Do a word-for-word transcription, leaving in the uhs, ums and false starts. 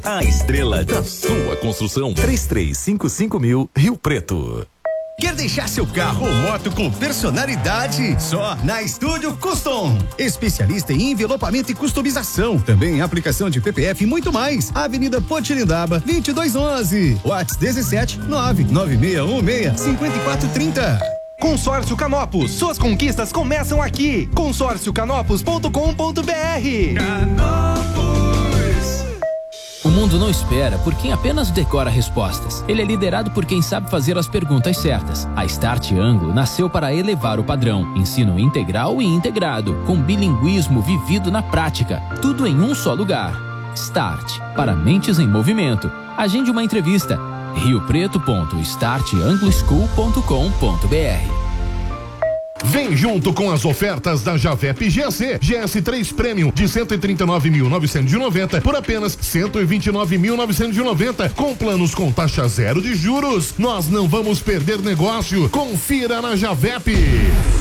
A estrela da sua construção. três três cinco cinco mil, Rio Preto. Quer deixar seu carro ou moto com personalidade? Só na Estúdio Custom. Especialista em envelopamento e customização. Também em aplicação de P P F e muito mais. Avenida Potirindaba, vinte e dois onze. WhatsApp dezessete nove nove seis um seis cinco quatro três zero. Consórcio Canopus, suas conquistas começam aqui. consórcio canopus ponto com ponto br. Canopus. O mundo não espera por quem apenas decora respostas. Ele é liderado por quem sabe fazer as perguntas certas. A Start Anglo nasceu para elevar o padrão. Ensino integral e integrado, com bilinguismo vivido na prática. Tudo em um só lugar. Start, para mentes em movimento. Agende uma entrevista. rio preto ponto start anglo school ponto com ponto br. Vem junto com as ofertas da Javep G S C. G S três Premium de cento e trinta e nove mil novecentos e noventa por apenas cento e vinte e nove mil novecentos e noventa, com planos com taxa zero de juros. Nós não vamos perder negócio. Confira na Javep.